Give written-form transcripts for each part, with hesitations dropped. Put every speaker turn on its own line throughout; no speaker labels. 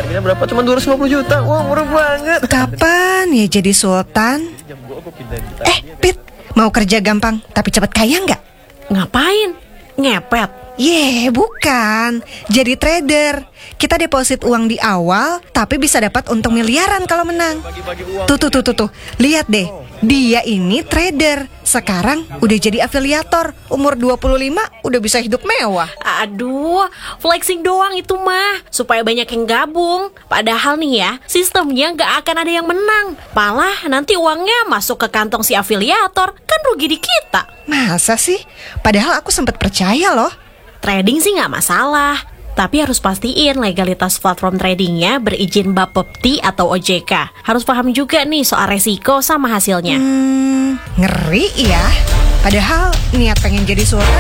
Harganya berapa? Cuma 250 juta. Wah, murah banget.
Kapan ya jadi sultan? Pit, mau kerja gampang tapi cepat kaya nggak?
Ngapain? Ngepet?
Bukan. Jadi trader. Kita deposit uang di awal, tapi bisa dapat untung miliaran kalau menang. Tuh. Lihat deh. Dia ini trader. Sekarang udah jadi afiliator. Umur 25 udah bisa hidup mewah.
Aduh, flexing doang itu mah, supaya banyak yang gabung. Padahal nih ya, sistemnya nggak akan ada yang menang. Malah nanti uangnya masuk ke kantong si afiliator. Kan rugi di kita.
Masa sih? Padahal aku sempat percaya loh.
Trading sih nggak masalah, tapi harus pastiin legalitas platform tradingnya berizin Bapepti atau OJK. Harus paham juga nih soal resiko sama hasilnya.
Ngeri ya. Padahal niat pengen jadi sultan.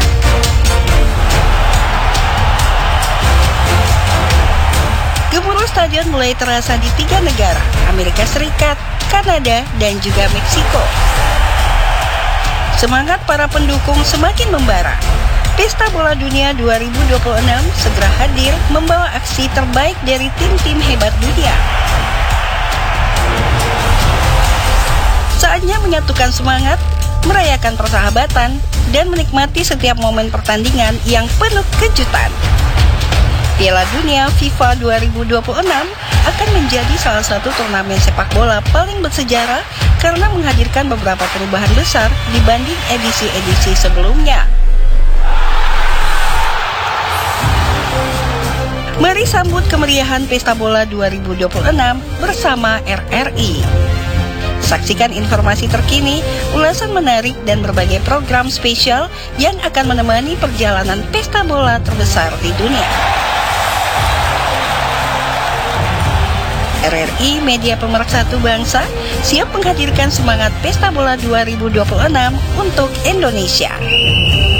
Gemuruh stadion mulai terasa di 3 negara, Amerika Serikat, Kanada, dan juga Meksiko. Semangat para pendukung semakin membara. Pesta Bola Dunia 2026 segera hadir membawa aksi terbaik dari tim-tim hebat dunia. Saatnya menyatukan semangat, merayakan persahabatan, dan menikmati setiap momen pertandingan yang penuh kejutan. Piala Dunia FIFA 2026 akan menjadi salah satu turnamen sepak bola paling bersejarah karena menghadirkan beberapa perubahan besar dibanding edisi-edisi sebelumnya. Mari sambut kemeriahan Pesta Bola 2026 bersama RRI. Saksikan informasi terkini, ulasan menarik, dan berbagai program spesial yang akan menemani perjalanan pesta bola terbesar di dunia. RRI Media Pemersatu Bangsa siap menghadirkan semangat Pesta Bola 2026 untuk Indonesia.